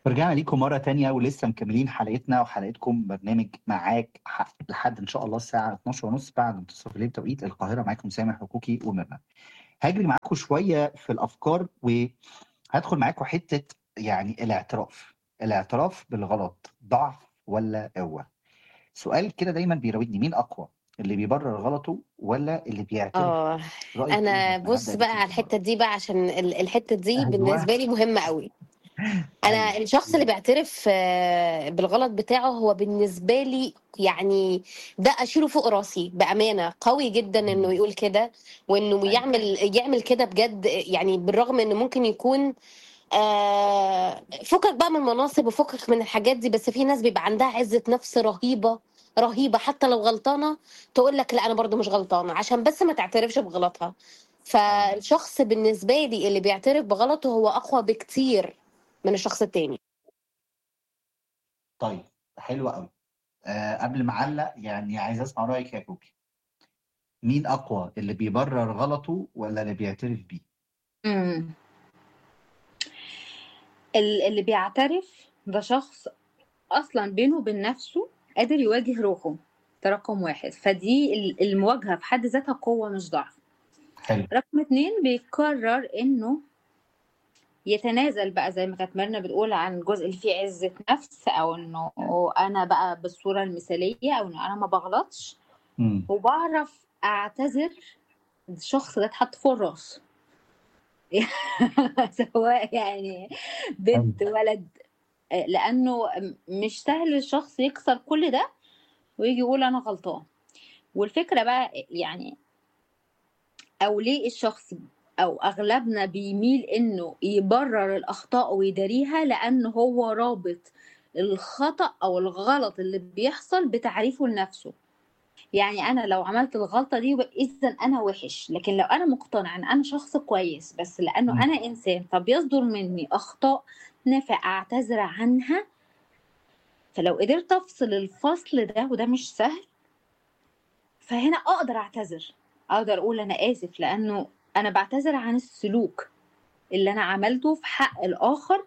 رجعنا ليكم مرة تانية ولسه مكملين حلقتنا وحلقتكم برنامج معاك حق لحد إن شاء الله الساعة 12:30 بعد منتصف الليل توقيت القاهرة. معاكم سامح حقوقي ومرنا. هاجري معاكم شوية في الأفكار وهدخل معاكم حتة يعني الاعتراف بالغلط ضعف ولا قوة. سؤال كده دايما بيراودني، مين أقوى؟ اللي بيبرر غلطه ولا اللي بيعترف بيه؟ اه رأيك إيه يا انا ميرنا؟ هبدأ بص بقى بيك على أنت الحته المرة. دي بقى عشان الحته دي أيوه. بالنسبه لي مهمه قوي. انا أيوه. الشخص اللي بيعترف بالغلط بتاعه هو بالنسبه لي يعني ده اشيله فوق راسي بامانه، قوي جدا انه يقول كده وانه أيوه. يعمل كده بجد، يعني بالرغم انه ممكن يكون فكك بقى من المناصب وفكك من الحاجات دي، بس في ناس بيبقى عندها عزة نفس رهيبة رهيبة، حتى لو غلطانة تقول لك لا أنا برضو مش غلطانة عشان بس ما تعترفش بغلطها. أيوه. فالشخص بالنسبة لي اللي بيعترف بغلطه هو أقوى بكتير من الشخص التاني. طيب، حلو قوي. قبل ما اعلق يعني عايز اسمع رايك يا كوكي. مين اقوى، اللي بيبرر غلطه ولا اللي بيعترف بيه؟ امم اللي بيعترف ده شخص اصلا بينه وبين نفسه قادر يواجه روحه. ده رقم واحد، فدي المواجهة في حد ذاتها قوة مش ضعف. حلو. رقم اتنين بيقرر انه يتنازل بقى زي ما كانت ميرنا بتقول عن الجزء اللي فيه عزة نفس، او انه انا بقى بالصورة المثالية، او انه انا ما بغلطش امم. وبعرف اعتذر. الشخص ده اتحط فوق الراس سواء يعني حلو. بنت ولد، لانه مش سهل الشخص يكسر كل ده ويجي يقول انا غلطان. والفكره بقى يعني، او ليه الشخص او اغلبنا بيميل انه يبرر الاخطاء ويداريها، لانه هو رابط الخطأ او الغلط اللي بيحصل بتعريفه لنفسه. يعني انا لو عملت الغلطه دي اذا انا وحش، لكن لو انا مقتنع ان انا شخص كويس بس لانه مم. انا انسان فبيصدر مني اخطاء نافع اعتذر عنها. فلو قدرت افصل الفصل ده، وده مش سهل، فهنا اقدر اعتذر، اقدر اقول انا اسف لانه انا بعتذر عن السلوك اللي انا عملته في حق الاخر.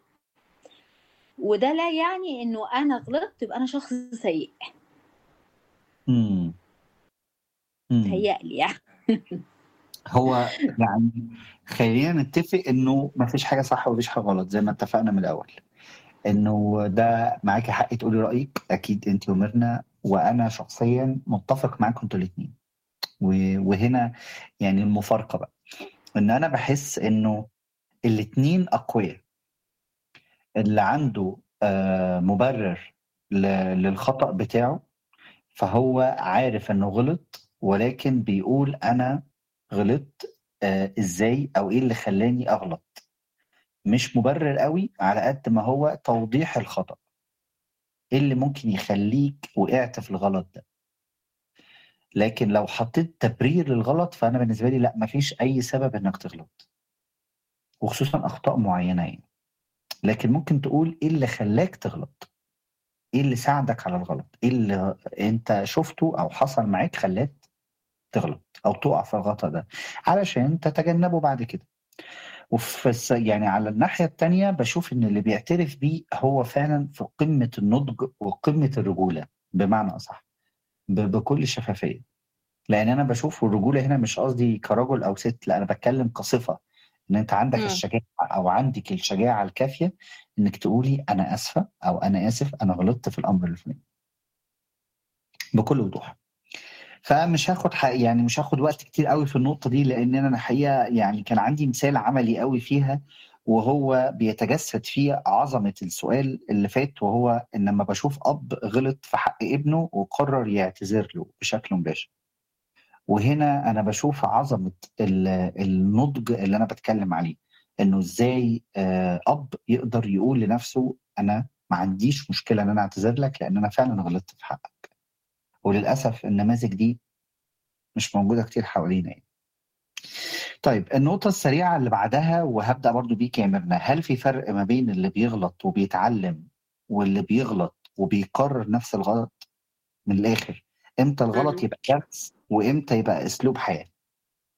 وده لا يعني انه انا غلطت يبقى انا شخص سيء، امم. امم. تهيألي يعني. هو يعني خلينا نتفق انه ما فيش حاجه صح ومفيش حاجه غلط زي ما اتفقنا من الاول، انه ده معاكي حق تقولي رايك اكيد انت وميرنا، وانا شخصيا متفق معاكم انتوا الاثنين. وهنا يعني المفارقه بقى، ان انا بحس انه الاثنين اقوياء. اللي عنده مبرر للخطأ بتاعه، فهو عارف انه غلط ولكن بيقول انا غلطت ازاي او ايه اللي خلاني اغلط. مش مبرر قوي على قد ما هو توضيح الخطأ، ايه اللي ممكن يخليك وقعت في الغلط ده. لكن لو حطيت تبرير للغلط فانا بالنسبة لي لا، مفيش اي سبب انك تغلط، وخصوصا اخطاء معينة يعني. لكن ممكن تقول ايه اللي خلاك تغلط، ايه اللي ساعدك على الغلط، ايه اللي انت شفته او حصل معاك خلاك تغلط او تقع في الغلط ده علشان تتجنبه بعد كده. يعني على الناحية التانية بشوف ان اللي بيعترف بيه هو فعلا في قمة النضج وقمة الرجولة، بمعنى اصح بكل شفافية. لان انا بشوف الرجولة هنا مش قصدي كرجل او ست، لا انا بتكلم كصفة، ان انت عندك مم. الشجاعة او عندك الشجاعة الكافية انك تقولي انا اسفة او انا اسف انا غلطت في الامر الفلاني بكل وضوح. فمش هاخد يعني مش هاخد وقت كتير قوي في النقطة دي، لأن أنا الحقيقة يعني كان عندي مثال عملي قوي فيها، وهو بيتجسد فيه عظمة السؤال اللي فات، وهو إن لما بشوف أب غلط في حق ابنه وقرر يعتذر له بشكل مباشر. وهنا أنا بشوف عظمة النضج اللي أنا بتكلم عليه، إنه إزاي أب يقدر يقول لنفسه أنا ما عنديش مشكلة إن أنا أعتذر لك لأن أنا فعلا غلطت في حقك. وللأسف النماذج دي مش موجودة كتير حوالينا يعني. طيب، النقطة السريعة اللي بعدها وهبدأ برضو بيك يا ميرنا، هل في فرق ما بين اللي بيغلط وبيتعلم واللي بيغلط وبيكرر نفس الغلط؟ من الآخر، امتى الغلط مم. يبقى درس وامتى يبقى اسلوب حياة؟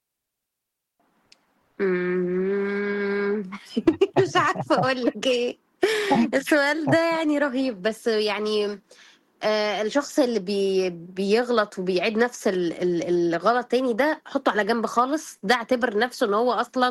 مم. مش عارفة أقول لك إيه. السؤال ده يعني رهيب، بس يعني الشخص اللي بيغلط وبيعيد نفس الغلط تاني ده حطه على جنب خالص، ده اعتبر نفسه ان هو اصلا